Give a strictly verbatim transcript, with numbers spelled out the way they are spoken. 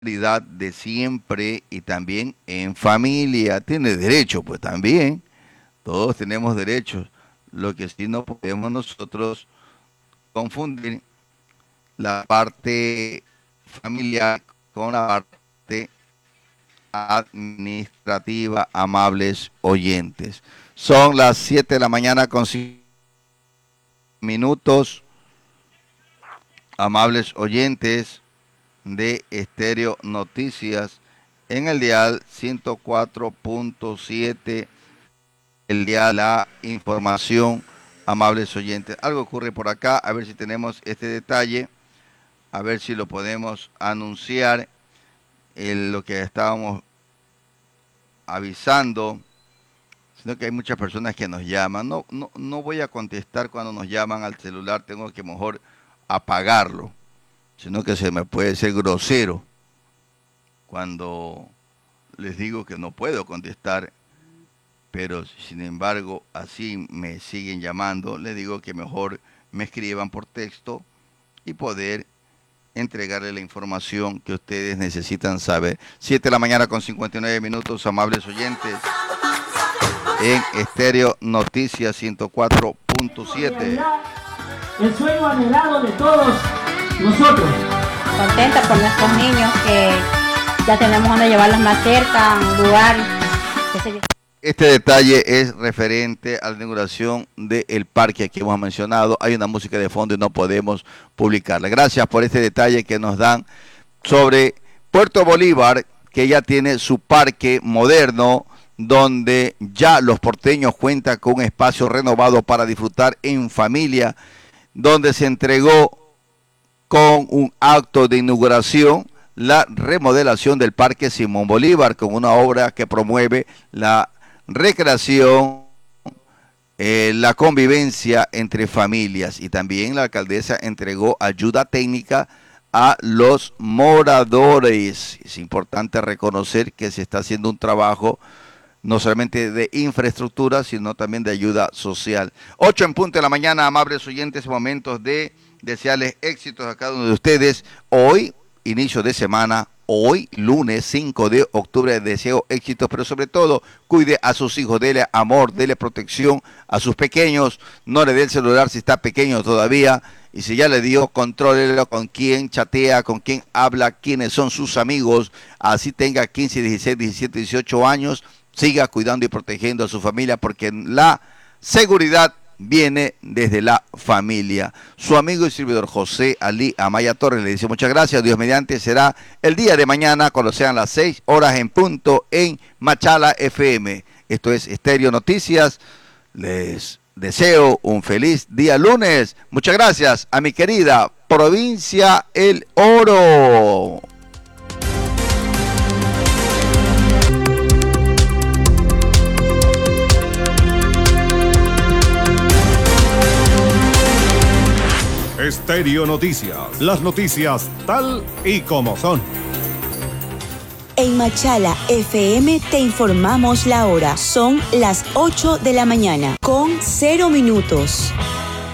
de siempre y también en familia. Tiene derecho, pues también. Todos tenemos derechos. Lo que sí no podemos nosotros confundir la parte familiar con la parte administrativa, amables oyentes. Son las siete de la mañana con cinco minutos, amables oyentes de Estéreo Noticias en el dial ciento cuatro punto siete, el dial La Información, amables oyentes. Algo ocurre por acá, a ver si tenemos este detalle, a ver si lo podemos anunciar, en lo que estábamos avisando, sino que hay muchas personas que nos llaman. No, no, no voy a contestar cuando nos llaman al celular, tengo que mejor apagarlo, sino que se me puede ser grosero cuando les digo que no puedo contestar, pero sin embargo así me siguen llamando. Les digo que mejor me escriban por texto y poder entregarle la información que ustedes necesitan saber. siete de la mañana con cincuenta y nueve minutos, amables oyentes, en Estéreo Noticias ciento cuatro punto siete. El sueño anhelado de todos nosotros. Contenta por nuestros niños que ya tenemos donde llevarlos más cerca, a un lugar. Este detalle es referente a la inauguración del parque que hemos mencionado. Hay una música de fondo y no podemos publicarla. Gracias por este detalle que nos dan sobre Puerto Bolívar, que ya tiene su parque moderno, donde ya los porteños cuentan con un espacio renovado para disfrutar en familia, donde se entregó con un acto de inauguración la remodelación del Parque Simón Bolívar, con una obra que promueve la recreación, eh, la convivencia entre familias, y también la alcaldesa entregó ayuda técnica a los moradores. Es importante reconocer que se está haciendo un trabajo no solamente de infraestructura, sino también de ayuda social. ocho en punto de la mañana, amables oyentes, momentos de desearles éxitos a cada uno de ustedes. Hoy, inicio de semana, hoy, lunes cinco de octubre, deseo éxitos, pero sobre todo, cuide a sus hijos, dele amor, dele protección a sus pequeños, no le dé el celular si está pequeño todavía, y si ya le dio, contrólelo con quién chatea, con quién habla, quiénes son sus amigos, así tenga quince, dieciséis, diecisiete, dieciocho años, siga cuidando y protegiendo a su familia, porque la seguridad viene desde la familia. Su amigo y servidor José Ali Amaya Torres le dice muchas gracias. Dios mediante será el día de mañana cuando sean las seis horas en punto en Machala F M. Esto es Estéreo Noticias. Les deseo un feliz día lunes. Muchas gracias a mi querida provincia El Oro. Estéreo Noticias, las noticias tal y como son. En Machala F M te informamos la hora. Son las ocho de la mañana con cero minutos.